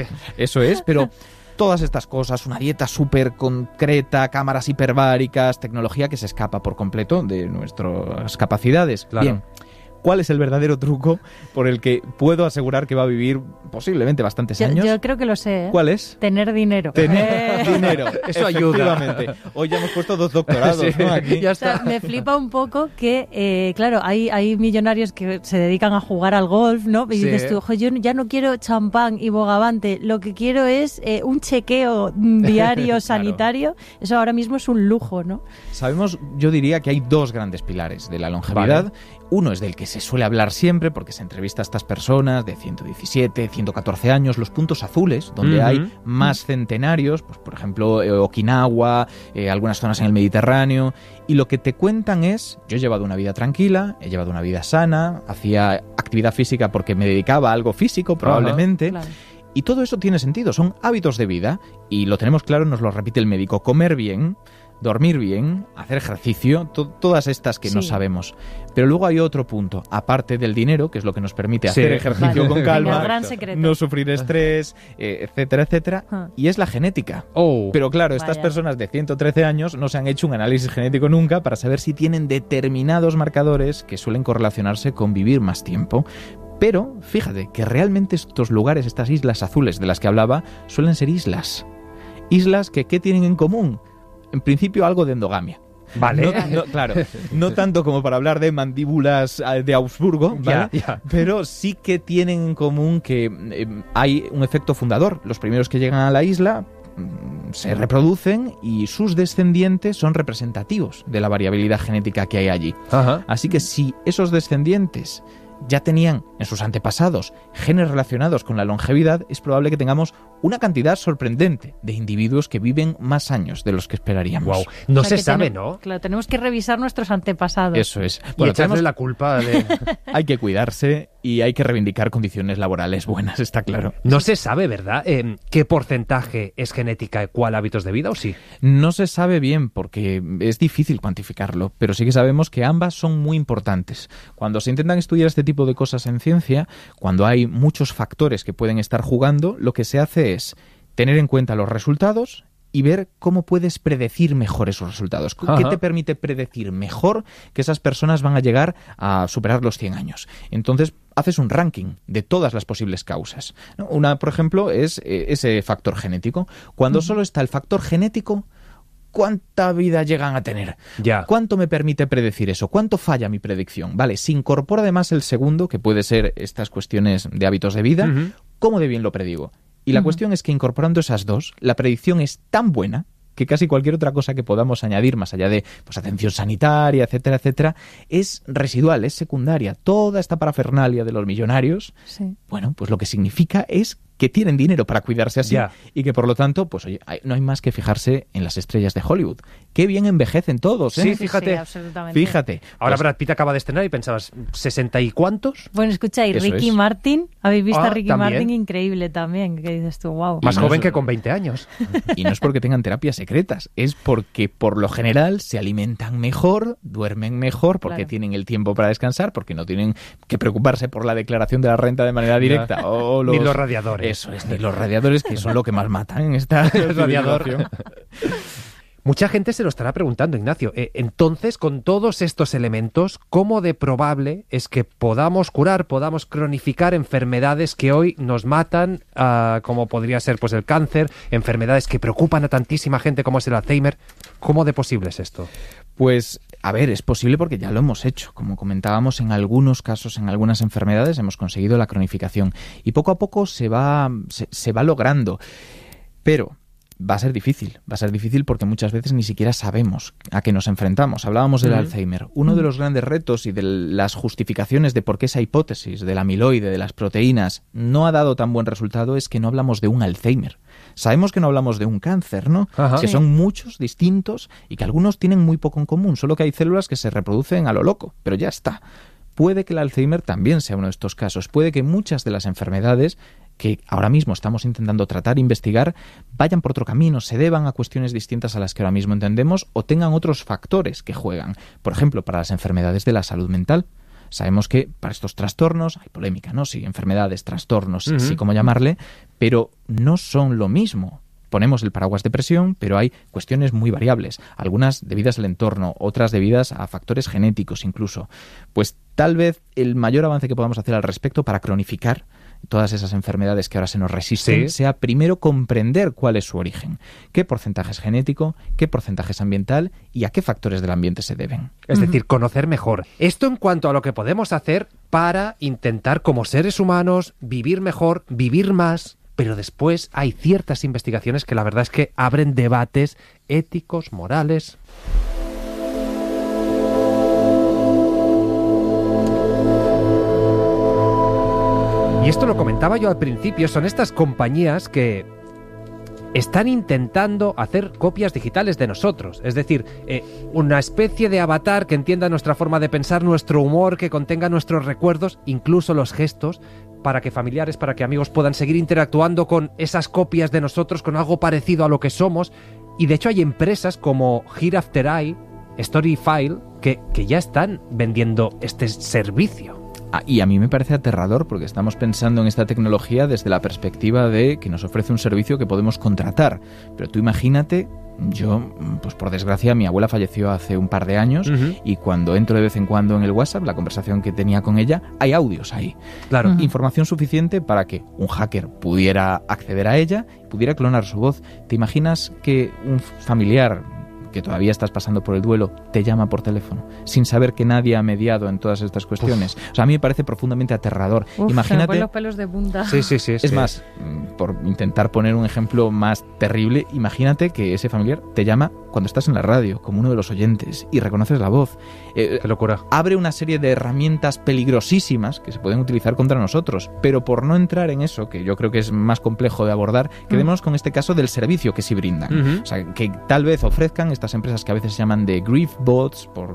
Eso es, pero todas estas cosas, una dieta súper concreta, cámaras hiperbáricas, tecnología que se escapa por completo de nuestras capacidades. Claro. Bien, ¿cuál es el verdadero truco por el que puedo asegurar que va a vivir posiblemente bastantes años? Yo creo que lo sé, ¿eh? ¿Cuál es? Tener dinero. Tener dinero. Eso ayuda. Efectivamente. Hoy ya hemos puesto 2 doctorados, Sí, ¿no? Aquí. ya O sea, está. me flipa un poco que, claro, hay millonarios que se dedican a jugar al golf, ¿no? Y Sí. dices tú, ojo, yo ya no quiero champán y bogavante, lo que quiero es un chequeo diario sanitario. Eso ahora mismo es un lujo, ¿no? Sabemos, yo diría que hay 2 grandes pilares de la longevidad. Vale. Uno es del que se suele hablar siempre porque se entrevista a estas personas de 117, 114 años, los puntos azules, donde Ujú. hay más centenarios, pues por ejemplo Okinawa, algunas zonas en el Mediterráneo, y lo que te cuentan es, yo he llevado una vida tranquila, he llevado una vida sana, hacía actividad física porque me dedicaba a algo físico probablemente, Claro. y todo eso tiene sentido, son hábitos de vida, y lo tenemos claro, nos lo repite el médico, comer bien, dormir bien, hacer ejercicio, todas estas que no Sí. sabemos. Pero luego hay otro punto, aparte del dinero, que es lo que nos permite Sí. hacer ejercicio Vale. con Venga, calma, el gran secreto. no sufrir estrés, etcétera, etcétera, Ah. y es la genética. Oh. Pero claro, estas Vaya. personas de 113 años no se han hecho un análisis genético nunca para saber si tienen determinados marcadores que suelen correlacionarse con vivir más tiempo. Pero fíjate que realmente estos lugares, estas islas azules de las que hablaba, suelen ser islas. Islas que ¿qué tienen en común? En principio algo de endogamia. Vale. Claro, no tanto como para hablar de mandíbulas de Augsburgo, ¿vale? Ya. Pero sí que tienen en común que hay un efecto fundador. Los primeros que llegan a la isla se reproducen y sus descendientes son representativos de la variabilidad genética que hay allí. Ajá. Así que si esos descendientes ya tenían en sus antepasados genes relacionados con la longevidad, es probable que tengamos una cantidad sorprendente de individuos que viven más años de los que esperaríamos. Wow. No O sea, se que sabe, ¿no? Claro, tenemos que revisar nuestros antepasados. Eso es. Y echarle tenemos- la culpa de... hay que cuidarse y hay que reivindicar condiciones laborales buenas, está claro. No se sabe, ¿verdad? ¿Qué porcentaje es genética y cuál hábitos de vida o sí? No se sabe bien porque es difícil cuantificarlo, pero sí que sabemos que ambas son muy importantes. Cuando se intentan estudiar este tipo de cosas en ciencia, cuando hay muchos factores que pueden estar jugando, lo que se hace es tener en cuenta los resultados y ver cómo puedes predecir mejor esos resultados. ¿Qué Ajá. te permite predecir mejor que esas personas van a llegar a superar los 100 años? Entonces, haces un ranking de todas las posibles causas, ¿no? Una, por ejemplo, es ese factor genético. Cuando solo está el factor genético, ¿cuánta vida llegan a tener? Ya. ¿Cuánto me permite predecir eso? ¿Cuánto falla mi predicción? Vale, si incorpora además el segundo, que puede ser estas cuestiones de hábitos de vida, Ujú. ¿cómo de bien lo predigo? Y la cuestión es que incorporando esas dos, la predicción es tan buena que casi cualquier otra cosa que podamos añadir, más allá de pues, atención sanitaria, etcétera, etcétera, es residual, es secundaria. Toda esta parafernalia de los millonarios, Sí. bueno, pues lo que significa es que tienen dinero para cuidarse así Ya. y que por lo tanto, pues oye, no hay más que fijarse en las estrellas de Hollywood. Qué bien envejecen todos, ¿eh? Sí, fíjate. Sí, absolutamente. Fíjate. Ahora Pues, Brad Pitt acaba de estrenar y pensabas, ¿60 y cuántos? Bueno, escucha, y Eso Ricky es. Martin, ¿habéis visto Ah, a Ricky también. Martin? Increíble también, que dices tú, wow. Más no joven es- que con 20 años. y no es porque tengan terapias secretas, es porque por lo general se alimentan mejor, duermen mejor, porque Claro. tienen el tiempo para descansar, porque no tienen que preocuparse por la declaración de la renta de manera directa. O Ni los radiadores. Eso es, ni los radiadores, que son lo que más matan en esta radiador. civilización. Mucha gente se lo estará preguntando, Ignacio. Entonces, con todos estos elementos, ¿cómo de probable es que podamos curar, podamos cronificar enfermedades que hoy nos matan, como podría ser pues el cáncer, enfermedades que preocupan a tantísima gente como es el Alzheimer? ¿Cómo de posible es esto? Pues, a ver, es posible porque ya lo hemos hecho. Como comentábamos, en algunos casos, en algunas enfermedades, hemos conseguido la cronificación. Y poco a poco se va logrando. Pero va a ser difícil porque muchas veces ni siquiera sabemos a qué nos enfrentamos. Hablábamos del Alzheimer. Uno de los grandes retos y de las justificaciones de por qué esa hipótesis del amiloide, de las proteínas, no ha dado tan buen resultado es que no hablamos de un Alzheimer. Sabemos que no hablamos de un cáncer, ¿no? Ajá. Que Sí. son muchos, distintos, y que algunos tienen muy poco en común, solo que hay células que se reproducen a lo loco, pero ya está. Puede que el Alzheimer también sea uno de estos casos. Puede que muchas de las enfermedades que ahora mismo estamos intentando tratar e investigar vayan por otro camino, se deban a cuestiones distintas a las que ahora mismo entendemos o tengan otros factores que juegan. Por ejemplo, para las enfermedades de la salud mental. Sabemos que para estos trastornos hay polémica, ¿no? Sí, enfermedades, trastornos, sí, cómo llamarle, pero no son lo mismo. Ponemos el paraguas depresión, pero hay cuestiones muy variables, algunas debidas al entorno, otras debidas a factores genéticos incluso. Pues tal vez el mayor avance que podamos hacer al respecto para cronificar todas esas enfermedades que ahora se nos resisten, sea primero comprender cuál es su origen, qué porcentaje es genético, qué porcentaje es ambiental y a qué factores del ambiente se deben. Es decir, conocer mejor. Esto en cuanto a lo que podemos hacer para intentar, como seres humanos, vivir mejor, vivir más, pero después hay ciertas investigaciones que la verdad es que abren debates éticos, morales. Y esto lo comentaba yo al principio, son estas compañías que están intentando hacer copias digitales de nosotros, es decir, una especie de avatar que entienda nuestra forma de pensar, nuestro humor, que contenga nuestros recuerdos, incluso los gestos, para que familiares, para que amigos puedan seguir interactuando con esas copias de nosotros, con algo parecido a lo que somos. Y de hecho hay empresas como Here After I, Storyfile, que ya están vendiendo este servicio. Y a mí me parece aterrador porque estamos pensando en esta tecnología desde la perspectiva de que nos ofrece un servicio que podemos contratar. Pero tú imagínate, yo, pues por desgracia, mi abuela falleció hace un par de años y cuando entro de vez en cuando en el WhatsApp, la conversación que tenía con ella, hay audios ahí. Claro. Información suficiente para que un hacker pudiera acceder a ella y pudiera clonar su voz. ¿Te imaginas que un familiar que todavía estás pasando por el duelo, te llama por teléfono, sin saber que nadie ha mediado en todas estas cuestiones? O sea, a mí me parece profundamente aterrador. Imagínate, los pelos de punta. Sí. Es más, por intentar poner un ejemplo más terrible, imagínate que ese familiar te llama cuando estás en la radio, como uno de los oyentes, y reconoces la voz. ¡Qué locura! Abre una serie de herramientas peligrosísimas que se pueden utilizar contra nosotros, pero por no entrar en eso, que yo creo que es más complejo de abordar, quedémonos con este caso del servicio que sí brindan. O sea, que tal vez ofrezcan estas empresas que a veces se llaman de grief bots, por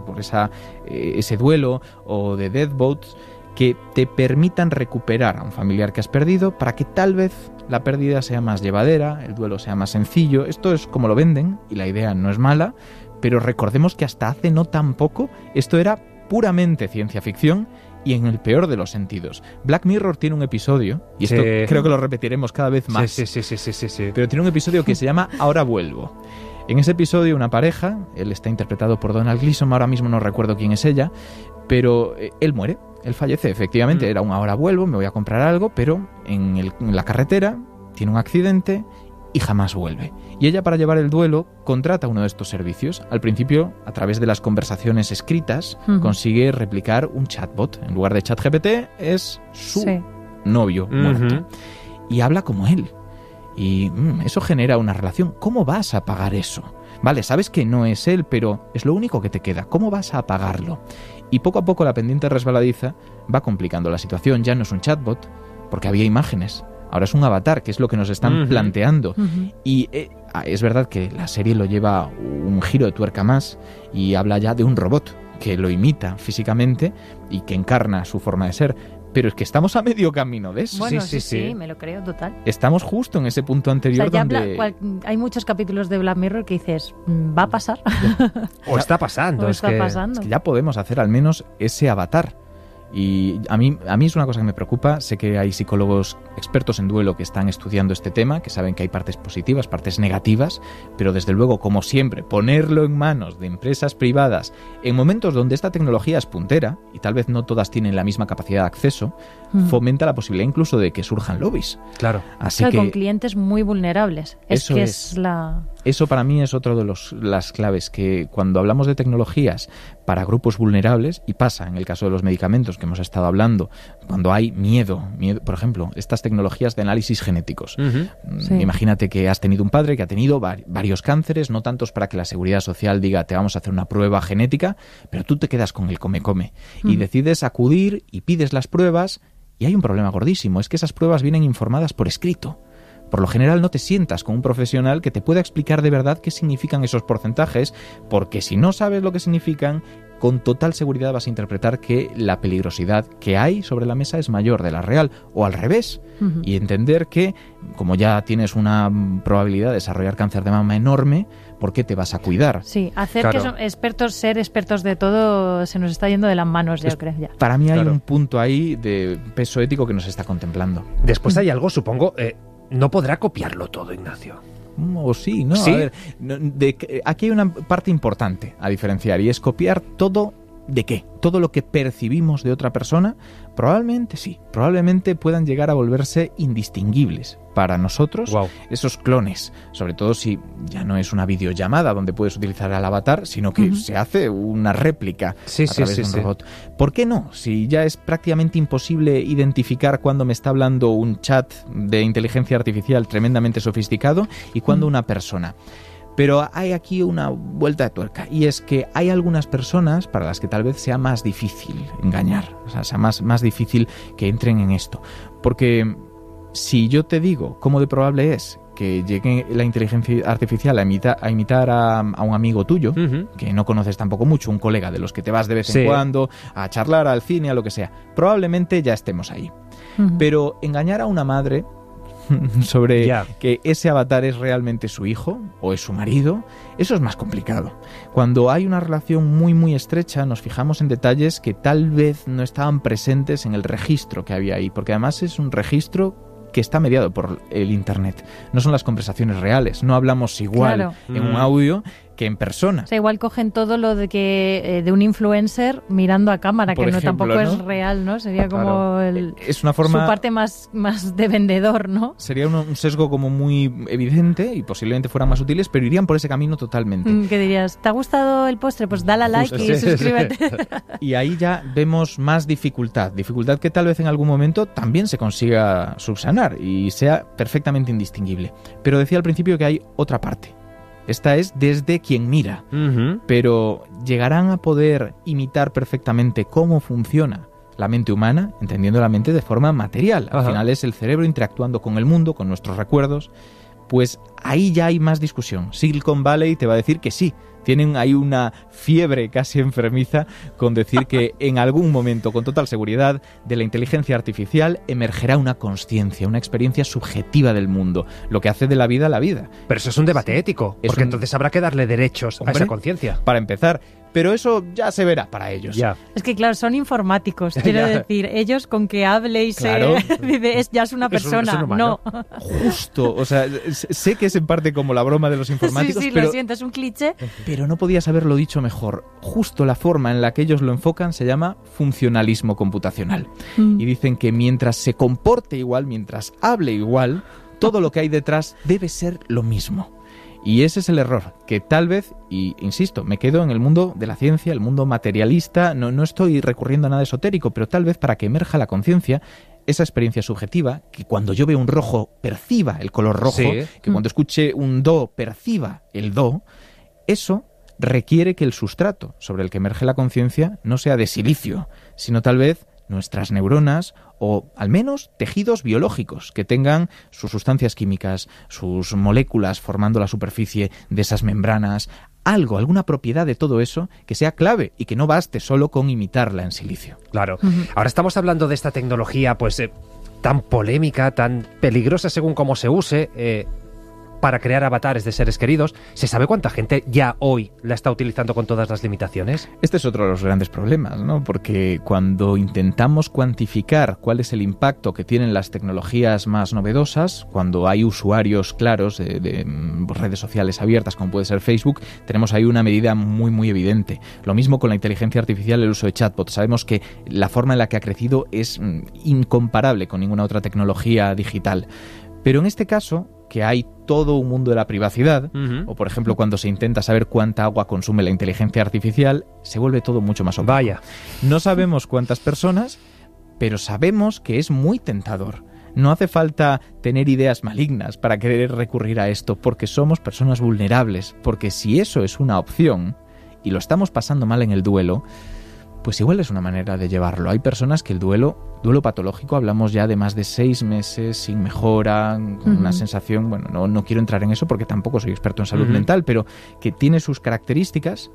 ese duelo, o de death bots, que te permitan recuperar a un familiar que has perdido para que tal vez la pérdida sea más llevadera, el duelo sea más sencillo. Esto es como lo venden y la idea no es mala, pero recordemos que hasta hace no tan poco esto era puramente ciencia ficción y en el peor de los sentidos. Black Mirror tiene un episodio, y esto creo que lo repetiremos cada vez más, sí. Pero tiene un episodio que se llama Ahora vuelvo. En ese episodio una pareja, él está interpretado por Donald Gleeson, ahora mismo no recuerdo quién es ella, pero él muere. Él fallece, efectivamente, era un ahora vuelvo, me voy a comprar algo, pero en la carretera tiene un accidente y jamás vuelve. Y ella, para llevar el duelo, contrata uno de estos servicios. Al principio, a través de las conversaciones escritas, consigue replicar un chatbot. En lugar de ChatGPT, es su novio muerto. Y habla como él. Y eso genera una relación. ¿Cómo vas a pagar eso? Vale, sabes que no es él, pero es lo único que te queda. ¿Cómo vas a pagarlo? Y poco a poco la pendiente resbaladiza va complicando la situación. Ya no es un chatbot, porque había imágenes. Ahora es un avatar, que es lo que nos están planteando. Y es verdad que la serie lo lleva un giro de tuerca más y habla ya de un robot que lo imita físicamente y que encarna su forma de ser. Pero es que estamos a medio camino de eso. Bueno, sí, me lo creo, total. Estamos justo en ese punto anterior, o sea, donde... hay muchos capítulos de Black Mirror que dices, ¿va a pasar? O está pasando. Es que ya podemos hacer al menos ese avatar. Y a mí es una cosa que me preocupa. Sé que hay psicólogos expertos en duelo que están estudiando este tema, que saben que hay partes positivas, partes negativas, pero desde luego, como siempre, ponerlo en manos de empresas privadas en momentos donde esta tecnología es puntera, y tal vez no todas tienen la misma capacidad de acceso, fomenta la posibilidad incluso de que surjan lobbies. Claro. Así que con clientes muy vulnerables. Eso para mí es otro de las claves, que cuando hablamos de tecnologías para grupos vulnerables, y pasa en el caso de los medicamentos que hemos estado hablando, cuando hay miedo, por ejemplo, estas tecnologías de análisis genéticos. Imagínate que has tenido un padre que ha tenido varios cánceres, no tantos para que la Seguridad Social diga te vamos a hacer una prueba genética, pero tú te quedas con el come-come y decides acudir y pides las pruebas, y hay un problema gordísimo, es que esas pruebas vienen informadas por escrito. Por lo general no te sientas con un profesional que te pueda explicar de verdad qué significan esos porcentajes, porque si no sabes lo que significan, con total seguridad vas a interpretar que la peligrosidad que hay sobre la mesa es mayor de la real, o al revés, y entender que, como ya tienes una probabilidad de desarrollar cáncer de mama enorme, ¿por qué te vas a cuidar? Sí, hacer que ser expertos de todo se nos está yendo de las manos, yo creo. Ya. Para mí hay un punto ahí de peso ético que nos está contemplando. Después hay algo, supongo, no podrá copiarlo todo, Ignacio. O sí, ¿no? ¿Sí? A ver, aquí hay una parte importante a diferenciar, y es copiar todo. ¿De qué? Todo lo que percibimos de otra persona, probablemente sí, probablemente puedan llegar a volverse indistinguibles para nosotros, esos clones, sobre todo si ya no es una videollamada donde puedes utilizar al avatar, sino que se hace una réplica a través de un robot. ¿Por qué no? Si ya es prácticamente imposible identificar cuando me está hablando un chat de inteligencia artificial tremendamente sofisticado y cuando una persona. Pero hay aquí una vuelta de tuerca, y es que hay algunas personas para las que tal vez sea más difícil engañar, o sea más difícil que entren en esto. Porque si yo te digo cómo de probable es que llegue la inteligencia artificial a imitar a un amigo tuyo, que no conoces tampoco mucho, un colega de los que te vas de vez en cuando a charlar, al cine, a lo que sea, probablemente ya estemos ahí. Pero engañar a una madre sobre que ese avatar es realmente su hijo o es su marido, eso es más complicado. Cuando hay una relación muy muy estrecha, nos fijamos en detalles que tal vez no estaban presentes en el registro que había ahí, porque además es un registro que está mediado por el internet. No son las conversaciones reales, no hablamos igual en un audio que en persona. O sea, igual cogen todo lo de que de un influencer mirando a cámara, por que ejemplo, tampoco es real, ¿no? Sería como es una forma, su parte más de vendedor, ¿no? Sería un sesgo como muy evidente y posiblemente fueran más útiles, pero irían por ese camino totalmente. ¿Qué dirías? ¿Te ha gustado el postre? Pues dale a like y suscríbete. Y ahí ya vemos más dificultad que tal vez en algún momento también se consiga subsanar y sea perfectamente indistinguible. Pero decía al principio que hay otra parte. Esta es desde quien mira, pero ¿llegarán a poder imitar perfectamente cómo funciona la mente humana, entendiendo la mente de forma material? Al final es el cerebro interactuando con el mundo, con nuestros recuerdos. Pues ahí ya hay más discusión. Silicon Valley te va a decir que sí. Tienen ahí una fiebre casi enfermiza con decir que en algún momento, con total seguridad, de la inteligencia artificial emergerá una consciencia, una experiencia subjetiva del mundo, lo que hace de la vida la vida. Pero eso es un debate ético, porque entonces habrá que darle derechos a esa conciencia. Para empezar, pero eso ya se verá para ellos. Ya. Es que claro, son informáticos, quiero decir, ellos con que hable y ya es una persona, es no. Justo, o sea, sé que es en parte como la broma de los informáticos, sí, pero lo siento, es un cliché. Pero no podías haberlo dicho mejor. Justo la forma en la que ellos lo enfocan se llama funcionalismo computacional. Y dicen que mientras se comporte igual, mientras hable igual, todo lo que hay detrás debe ser lo mismo. Y ese es el error, que tal vez, y insisto, me quedo en el mundo de la ciencia, el mundo materialista, no estoy recurriendo a nada esotérico, pero tal vez para que emerja la conciencia, esa experiencia subjetiva, que cuando yo veo un rojo perciba el color rojo, que cuando escuche un do perciba el do, eso requiere que el sustrato sobre el que emerge la conciencia no sea de silicio, sino tal vez nuestras neuronas o al menos tejidos biológicos que tengan sus sustancias químicas, sus moléculas formando la superficie de esas membranas, alguna propiedad de todo eso que sea clave y que no baste solo con imitarla en silicio. Claro. Ahora estamos hablando de esta tecnología pues tan polémica, tan peligrosa según cómo se use, para crear avatares de seres queridos. ¿Se sabe cuánta gente ya hoy la está utilizando con todas las limitaciones? Este es otro de los grandes problemas, ¿no? Porque cuando intentamos cuantificar cuál es el impacto que tienen las tecnologías más novedosas, cuando hay usuarios claros de redes sociales abiertas, como puede ser Facebook, tenemos ahí una medida muy, muy evidente. Lo mismo con la inteligencia artificial, el uso de chatbots. Sabemos que la forma en la que ha crecido es incomparable con ninguna otra tecnología digital. Pero en este caso, que hay todo un mundo de la privacidad, o por ejemplo cuando se intenta saber cuánta agua consume la inteligencia artificial, se vuelve todo mucho más opaco. Vaya. No sabemos cuántas personas, pero sabemos que es muy tentador. No hace falta tener ideas malignas para querer recurrir a esto, porque somos personas vulnerables, porque si eso es una opción, y lo estamos pasando mal en el duelo, pues igual es una manera de llevarlo. Hay personas que el duelo patológico, hablamos ya de más de 6 meses sin mejora, con una sensación, bueno, no quiero entrar en eso porque tampoco soy experto en salud mental, pero que tiene sus características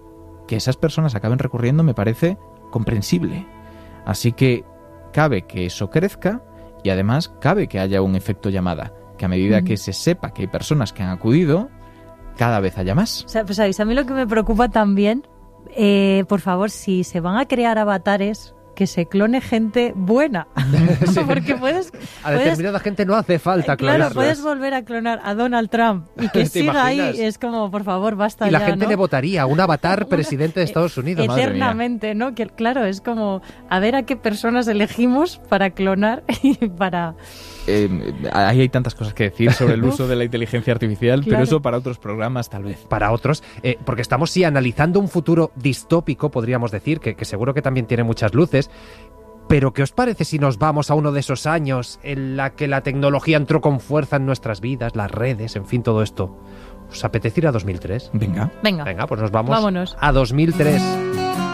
que esas personas acaben recurriendo me parece comprensible. Así que cabe que eso crezca y además cabe que haya un efecto llamada, que a medida que se sepa que hay personas que han acudido, cada vez haya más. O sea, pues sabéis, a mí lo que me preocupa también, por favor, si se van a crear avatares, que se clone gente buena. Porque puedes... A determinada gente no hace falta clonarla. Claro, puedes volver a clonar a Donald Trump y que siga ahí. Es como, por favor, basta ya, y la gente ¿no? le votaría un avatar presidente de Estados Unidos. Eternamente, ¿no? Que claro, es como a ver a qué personas elegimos para clonar y para... Ahí hay tantas cosas que decir sobre el uso de la inteligencia artificial, Claro. pero eso para otros programas tal vez. Para otros, porque estamos analizando un futuro distópico, podríamos decir, que seguro que también tiene muchas luces. Pero ¿qué os parece si nos vamos a uno de esos años en la que la tecnología entró con fuerza en nuestras vidas, las redes, en fin, todo esto? ¿Os apetece ir a 2003? Venga. Venga, Venga, pues nos vamos Vámonos. a 2003.